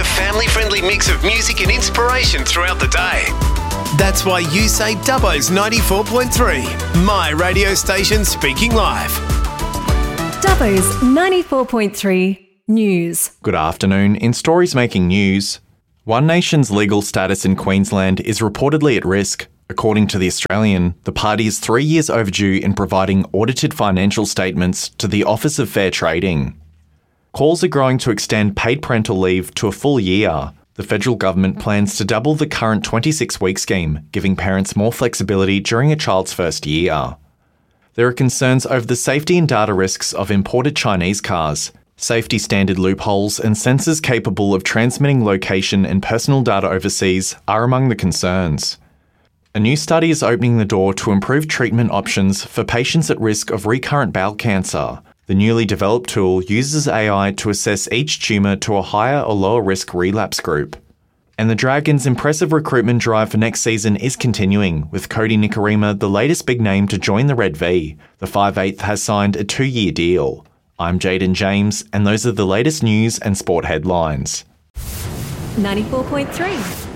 A family-friendly mix of music and inspiration throughout the day. That's why you say Dubbo's 94.3, my radio station speaking live. Dubbo's 94.3 News. Good afternoon. In stories making news, One Nation's legal status in Queensland is reportedly at risk. According to The Australian, the party is 3 years overdue in providing audited financial statements to the Office of Fair Trading. Calls are growing to extend paid parental leave to a full year. The federal government plans to double the current 26-week scheme, giving parents more flexibility during a child's first year. There are concerns over the safety and data risks of imported Chinese cars. Safety standard loopholes and sensors capable of transmitting location and personal data overseas are among the concerns. A new study is opening the door to improved treatment options for patients at risk of recurrent bowel cancer. The newly developed tool uses AI to assess each tumour to a higher or lower risk relapse group. And the Dragons' impressive recruitment drive for next season is continuing, with Cody Nikorima the latest big name to join the Red V. The 5'8" has signed a 2-year deal. I'm Jaden James, and those are the latest news and sport headlines. 94.3